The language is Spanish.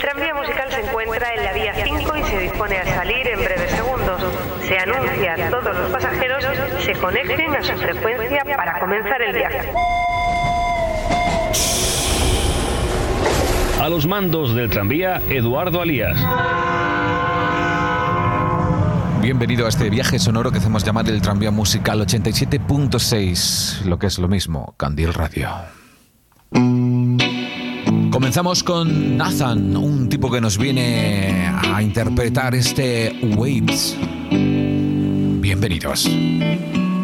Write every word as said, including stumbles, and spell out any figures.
tranvía musical se encuentra en la vía cinco y se dispone a salir en breves segundos. Se anuncia a todos los pasajeros se conecten a su frecuencia para comenzar el viaje. A los mandos del tranvía, Eduardo Alías. Bienvenido a este viaje sonoro que hacemos llamar el Tranvía Musical ochenta y siete punto seis, lo que es lo mismo, Candil Radio. Comenzamos con Nathan, un tipo que nos viene a interpretar este Waves. Bienvenidos.